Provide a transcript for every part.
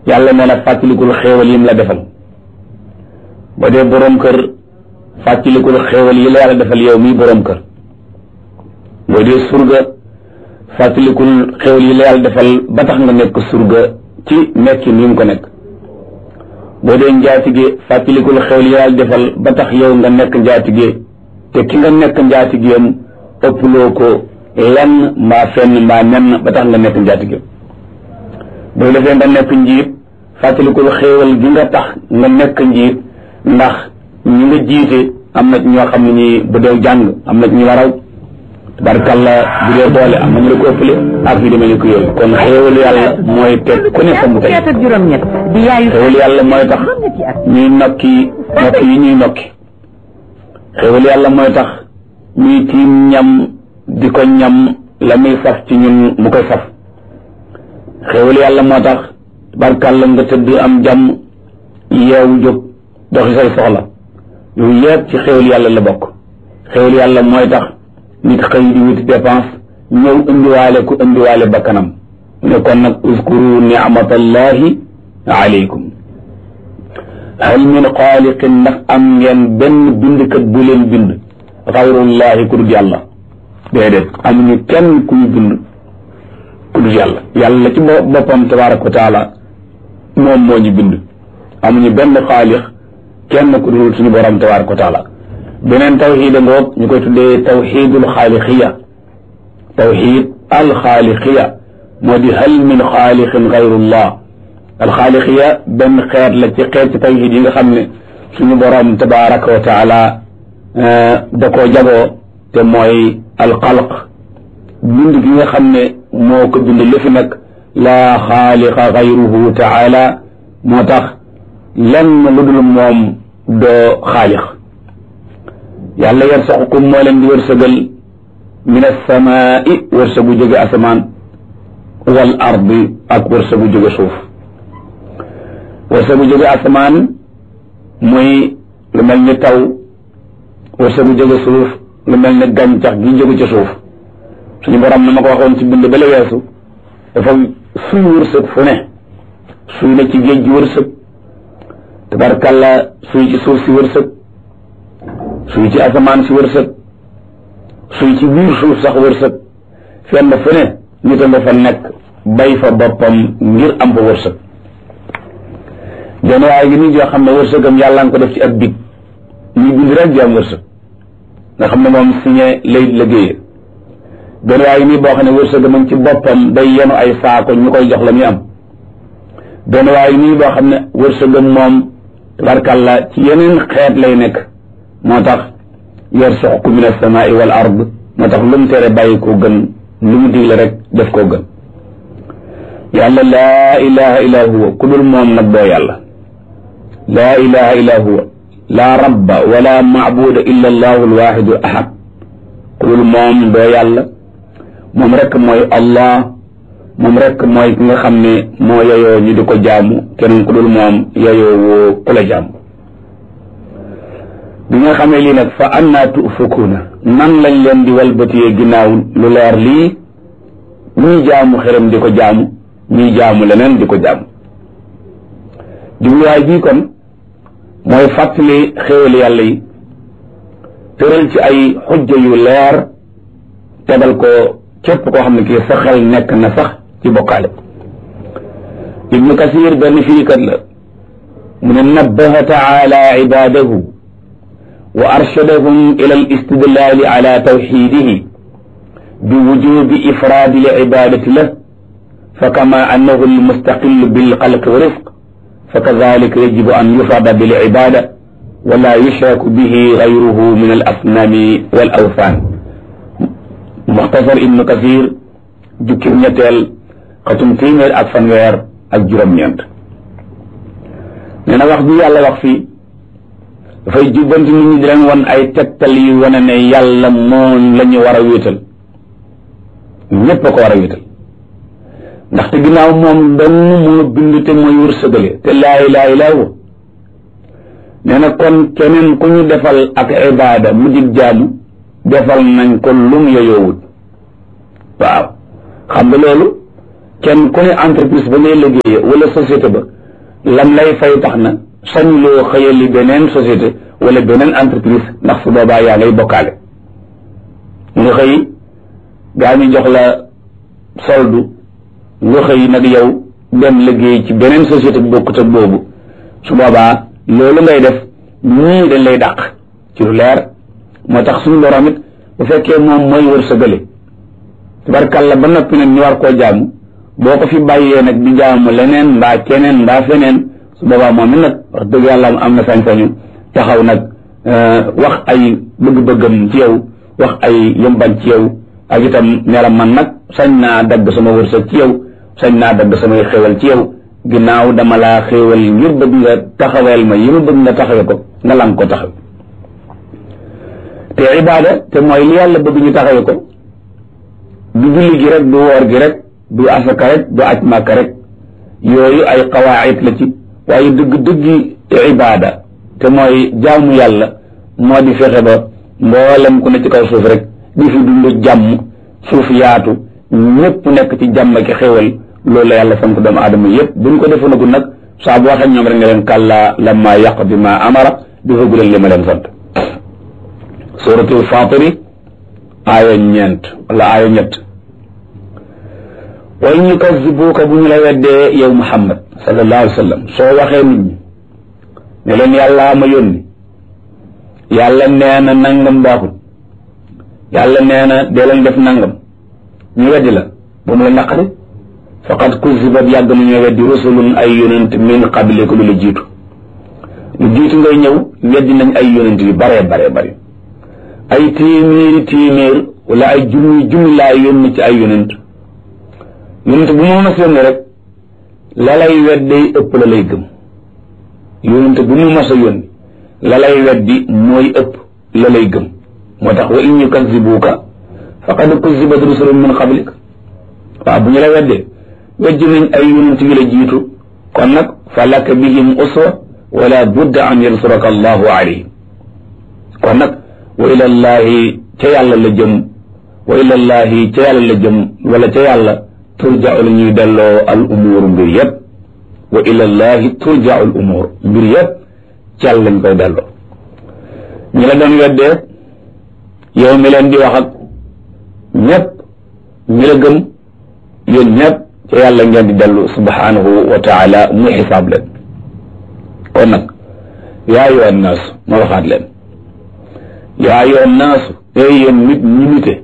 yàlla nee na fàttalikul xéewal yim la defal ba dee boroom kër fàttalikul xéewal yi la yàlla defal yow mii boroom kër boo dee surga fàttalikul xéewal yi la yàlla defal ba tax nga nekk surga ci nekkin yi nga ko nekk boo dee njaatige fàttalikul xéewal yi la yàlla defal ba tax yow nga nekk njaatige te ki nga nekk njaatigeem ëpploo ko lenn mbaa fenn mbaa nenn ba tax nga nekk njaatige boo defee nga nekk njiit fàttalikul xéewal gi nga tax nga nekk njiit ndax ñi nga jiite am na ñoo xam ne ñi bu dee jàng am na ñu la raw tabarkalla bu dee doole am na ñu la ko ëppale ak yu demee ni ko yooyu kon xéewalu yàlla mooy teg ku ne fa mu tey xéewalu yàlla mooy tax ñuy nokki yi ñuy nokki xéewalu yàlla mooy tax ñuy tiim ñam di ko ñam la muy saf ci ñun mu koy saf xéewalu yàlla moo tax tabarkalla nga tëdd am jàmm yeewu jóg doxi say soxla yooyu yëpp ci xéwal yàlla la bokk xéwal yàlla mooy tax nit xëy di wuti dépense ñëw indiwaale ku indiwaale bakkanam ne kon nag uskuru ni'matallahi alaykum hal min xaaliqin ndax am ngeen benn bindkat bu leen bind xayrullahi ku dul yàlla déedéet amuñu kenn ku ñu bind ku dul yàlla yàlla ci boppam tabaraka wa taala moom moo ñu bind amuñu benn xaalix kenn ku dul suñu borom tabaraka wa taala beneen tawxiid ngoog ñu koy tuddee tawxiidul xaaliqiya tawxiid alxaaliqiya moo di hal min xaaliqin gayrullah alxaaliqiya benn xeet la ci xeet ci tawxiid yi nga xam ne suñu borom tabaraka wa taala da koo jagoo te mooy alxalq bind gi nga xam ne moo ko bind li fi nag laa xaaliqa gayruhu taala moo tax lenn lu dul moom doo xaalix yàlla yarsaqukum moo leen di wërsëgal min alsamaai wërsëgu jóge asamaan wal ardi ak wërsëgu jóge suuf wërsëgu jóge asamaan muy lu mel ni taw wërsëgu jóge suuf lu mel ni gàncax gi jóge ci suuf suñu borom na ma ko waxoon ci bind ba la weesu dafa suy wërsëg fu ne suy na ci géej gi wërsëg tabarkalla suy ci suuf si wërsëg suy ci asamaan si wërsëg suy ci biir suuf sax wërsëg fenn fu ne nit a nga fa nekk bay fa boppam ngir am fa wërsëg jenn waaye gi nit yoo xam ne wërsëgam yàlla nga ko def ci ab big ñuy bind rek di am wërsëg nga xam ne moom signé lay liggéeyee benn waaye nii boo xam ne wërsëgam ci boppam day yenu ay saako ñu koy jox la muy am benn waaye nii boo xam ne wërsëgam moom tabarkalla ci yeneen xeet lay nekk moo tax yarsuqukum min as-samaa'i wal ard moo tax lu mu tere bàyyi koo gën lu mu digle rek def koo gën yàlla laa ilaha illa huwa ku dul moom nag doo yàlla laa ilaha illa huwa laa rabba wala maabuda illa allahu alwaxidu ahad ku dul moom doo yàlla moom rek mooy allah moom rek mooy ki nga xam ne moo yeyoo ñu di ko jaamu keneen ku dul moom yeyoo woo ku la jaamu bi nga xamee lii nag fa annaa tu'fakuuna nan lañ leen di walbatiyee ginnaaw lu leer lii ñuy jaamu xërëm di ko jaamu ñuy jaamu leneen di ko jaamu jubluwaay bii kon mooy fàttali xéewal yàlla yi tëral ci ay xujja yu leer tegal ko képp koo xam ne kii sa xel nekk na sax ci bokkaale ibnu kasir benn firikat la mu ne nabbaha taala ibadahu wa arshadahum ila al istidlali ala tawxidihi bi wujubi ifraadi li ibadati lah fa kama annahu al mustaqil bil xalqi wa rifq fa kadalika yajibu an yufrada bil ibada wa la yushraku bihi gayruhu min al asnami wal awthan muxtasar ibnu kasir jukki ñetteel xatum téeméer ak fanweer ak juróom-ñeent nee na wax bi yàlla wax fii dafay jubbanti nit ñi di leen wan ay tegtal yu wane ne yàlla moom la ñu war a wéetal ñépp a ko war a wéetal ndaxte ginnaaw moom dong moo bind te mooy wërsëgale te laa ilaaha illaa huwa nee na kon keneen ku ñu defal ak ibaada mu dig jaamu defal nañ ko lum yoyoowut waaw xam nga loolu kenn ku ne entreprise ba ngay liggéeye wala société ba lam lay fay tax na sañ loo xëyali beneen société wala beneen entreprise ndax su boobaa yaa ngay bokkaale nga xëy gaa ñu jox la soldu nga xëy nag yow dem liggéey ci beneen société bu bokkut ak boobu su boobaa loolu ngay def ñii dañ lay dàq ci lu leer moo tax suñu borom it bu fekkee moom mooy wërsëgale tabarkàlla ba noppi nag ñu war koo jaamu boo ko fi bàyyee nag di jaamu leneen mbaa keneen mbaa feneen su boobaa moom it nag wax dëgg yàlla am na sañ-sañu taxaw nag wax ay bëgg-bëggam ci yow wax ay yëmbañ ci yow ak itam ne la man nag sañ naa dagg sama wërsëg ci yow sañ naa dagg samay xéwal ci yow ginnaaw dama laa xéwal ngir bëgg nga taxaweel ma yi ma bëgg nga taxawe ko nga lang ko taxaw te ibaada te mooy li yàlla bëgg ñu taxawe ko du julli gi rek du woor gi rek du asaka rek du aj màkka rek yooyu ay qawaayit la ci waaye dëgg-dëggi ibaada te mooy jaamu yàlla moo di fexe ba mboolem ku ne ci kaw suuf rek di fi dund jàmm suuf yaatu ñëpp nekk ci jàmm ki xéwal loolu la yàlla sant doomu aadama yëpp buñ ko defanagul nag saa bu waxee ñoom rek nga leen kàllaa lamma yaqdi ma amara defagu leen li ma leen sant suratul fatiri aaya ñeent wala aaya ñett wa in yukazzibuuka bu ñu la weddee yow Muhammad sallallahu alayhi wa sallam soo waxee nit ñi ne leen yàllaa ma yónni yàlla nee na nangam baaxul yàlla nee na dee leen def nangam ñu weddi la bu mu la naqari faqad kuzzibat yàgg nañu weddi rusulun ay yonent min qablika lu la jiitu ngay ñëw weddi nañ ay yonent yu bare bare ay téeméer wala ay junni laa yónni ci ay yonent bu mu mas yónni rek la lay weddi ëpp la lay gëm yonent bu mu mas a yónni la lay weddi mooy ëpp la lay gëm moo tax wa in yukazzibuuka faqad kuzzibat rusulun min qablik waaw bu ñu la weddee weddi nañ ay yonent yu la jiitu kon nag fa laka bihim uswa wala budda an yansuraka allahu alayhim kon nag wa ilallahi ca yàlla la jëm wa ilallahi ca yàlla la jëm wala ca yàlla turja'u la ñuy delloo al umuur mbir yëpp wa ilallahi turja'u al umuur mbir yëpp ci yàlla lañ koy delloo ñi la doon weddee yow mi leen di wax ak ñëpp ñi la gëm yéen ñëpp ca yàlla ngeen di dellu subhanahu wa taala muy xisaab leen kon nag yaa ayyuhan naas ma waxaat leen yaa ayyuhan naas ey yéen nit ñi nite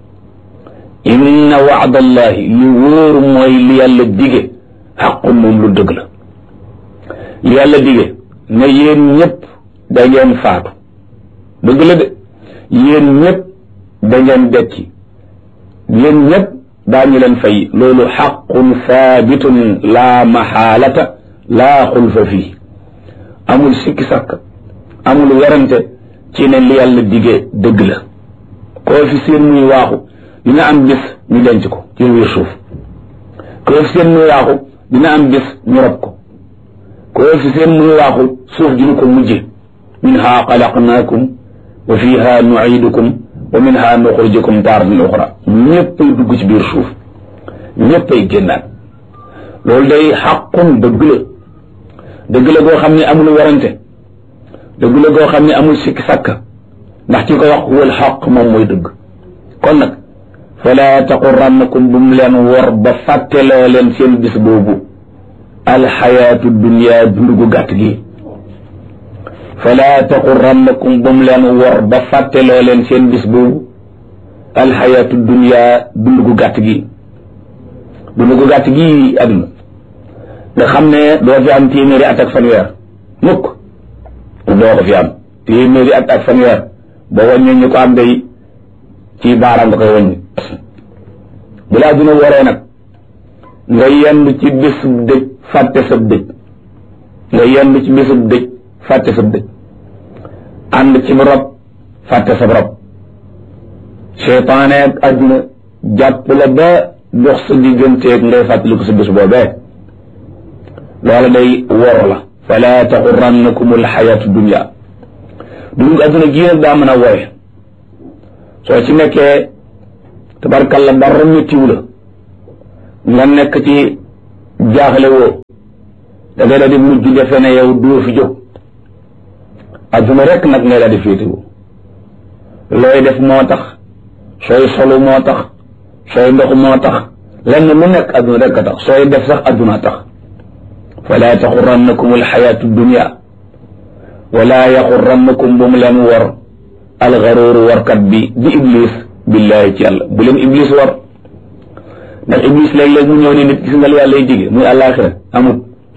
inna wa'dallahi li wóor mooy li yàlla dige xaqun moom lu dëgg la li yàlla dige ne yéen ñëpp da ngeen faatu dëgg la de yéen ñëpp da ngeen dekki yéen ñëpp daañu leen fay loolu xaqun saabitun laa maxaalata laa xulfa fii amul sikki sàkk amul werante ci ne li yàlla dige dëgg la koo fi seen muy waaxu dina am bis ñu denc ko ci biir suuf koo fi seen muy waaxu dina am bis ñu rob ko koo fi seen muy waaxu suuf dina ko mujje minha xalaqnaakum wa fiha nuidukum wa minha nuxrijukum taaratan uxra ñëppay dugg ci biir suuf ñëppay génnaat loolu day xaqun dëgg la goo xam ne amul werante dëgg la goo xam ne amul sikki sàkka ndax ci ko wax wal xaq moom mooy dëgg kon nag fala taxurrannakum bu mu leen wor ba fàtteloo leen seen bis boobu alxayaatu dunya dund gu gàtt gi fala taxurrannakum bu mu leen wor ba fàtteloo leen seen bis boobu alxayaatu dunya dund gu gàtt gi àdduna nga xam ne doo fi am téeméeri at ak fanweer mukk doo ko fi am téeméeri at ak fanweer boo wàññee ñu ko am day ci baaraam nga koy wàññi bu la àdduna waree nag nga yendu ci bésub dëj fàtte sab dëj nga yendu ci bésub dëj fàtte sab dëj ànd ci rob fàtte sab rob seytaane ak àdduna jàpp la ba dox sa digganteeg ngay fàttaliku sa bés boobee loola day wor la fala taxurrannakum alxayatu dunya dund àdduna gii nag daa mën a wore soo ci nekkee tabarkalla dara ñettiwu la nga nekk ci jaaxle woo da ngay daal di mujj defe ne yow doo fi jóg adduna rek nag ngay daal di féetewu looy def moo tax sooy solu moo tax sooy ndox moo tax lenn lu nekk adduna rek a tax sooy def sax adduna tax fala taxurannakum alxayaatu dunia wala yaxurannakum bu mu leen war alxaruuru warkat bi iblis billahi ci yàlla bu leen iblis war ndax iblis léeg-léeg mu ñëw ne nit gis nga lu yàlla lay dige muy àllaaxira amut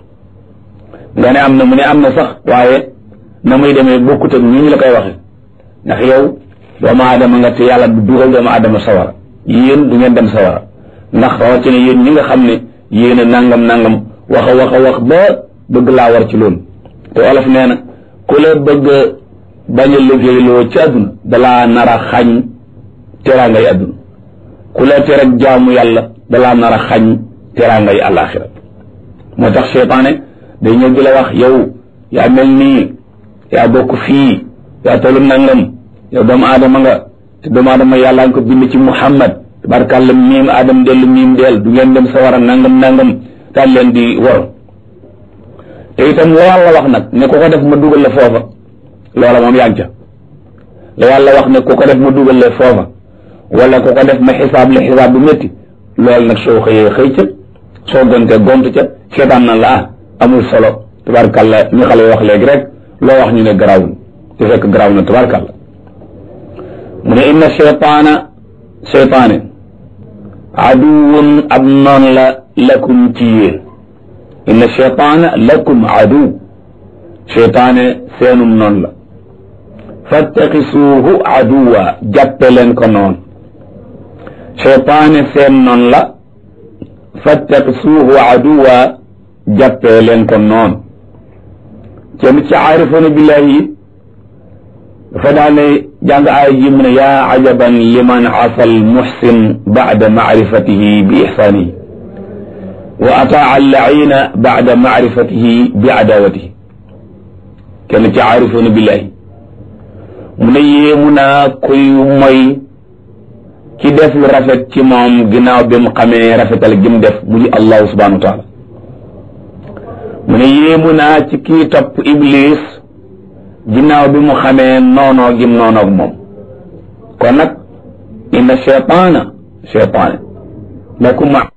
nga ne am na mu ne am na sax waaye na muy demee bokkut ak ñu la koy waxe ndax yow doomu aadama nga te yàlla du dugal doomu aadama sawara yéen du ngeen dem sawara ndax rawatina yéen ñi nga xam ne yéen a nangam wax a wax ba bëgg laa war ci loolu te olof nee na ku la bëgg bañ a liggéeyloo ci àdduna dalaa nar a xañ teraangay àdduna ku la tereg jaamu yàlla dalaa nar a xañ teraangay àllaaxira moo tax seytaane day ñëw di la wax yow yaa mel nii yaa bokk fii yaa tollu nangam yow doomu aadama nga te doomu aadama yàlla nga ko bind ci Muhammad tabarkàlla miim aadam dellu miim del du ngeen dem sawara nangam daal leen di wor te itam la yàlla wax nag ne ku ko def ma dugal la foofa loola moom yàgg ca la yàlla wax ne ku ko def ma dugal la foofa wala ku ko def ma xisaab la xisaab bu métti loolu nag soo xëyee xëy ca soo gontee gont ca seetaan na la amul solo tabarkàlla ñu xale wax léegi rek loo wax ñu ne garaawul te fekk garaaw na tabarkàlla mu ne inna seytaane aduwun ab noon la lakum ci yéen inna seytaana lakum aduw seytaane seenum noon la fattaxisuuhu aduwa jàppe leen ko noon seytaane seen noon la fattaxisuuhu aduwa jàppe leen ko noon kenn ci aarifoona billahi yi dafa daane jàng aaya ji mu ne yaa ajaban liman asal muhsin bacda macrifatihi bi ixsaanihi wa ataa allaina bacda macrifatihi bi adawatihi kenn ci aarifoona billahi mu ne yéemu naa kuy moy ki def lu rafet ci moom ginnaaw bi mu xamee rafetal gi mu def mu di allahu subhanahu wa taala mu ne yéemu naa ci kii topp iblis ginnaaw bi mu xamee noonoo gim noonoog moom kon nag inna cheytaane lakum